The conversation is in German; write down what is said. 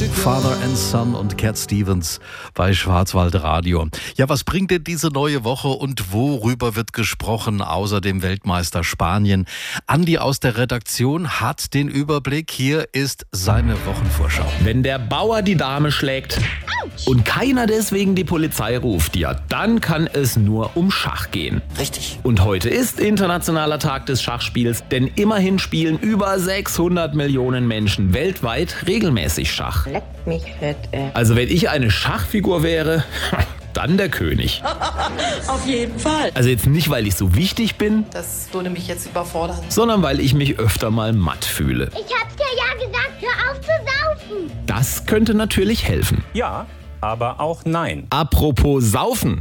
Father and Son und Cat Stevens bei Schwarzwaldradio. Ja, was bringt denn diese neue Woche und worüber wird gesprochen, außer dem Weltmeister Spanien? Andi aus der Redaktion hat den Überblick. Hier ist seine Wochenvorschau. Wenn der Bauer die Dame schlägt und keiner deswegen die Polizei ruft, ja, dann kann es nur um Schach gehen. Richtig. Und heute ist Internationaler Tag des Schachspiels, denn immerhin spielen über 600 Millionen Menschen weltweit regelmäßig Schach. Leck mich fett, ey. Also wenn ich eine Schachfigur wäre, dann der König. Auf jeden Fall. Also jetzt nicht, weil ich so wichtig bin, Das würde mich jetzt überfordern. sondern weil ich mich öfter mal matt fühle. Ich hab's dir ja gesagt, hör auf zu saufen. Das könnte natürlich helfen. Ja, aber auch nein. Apropos Saufen.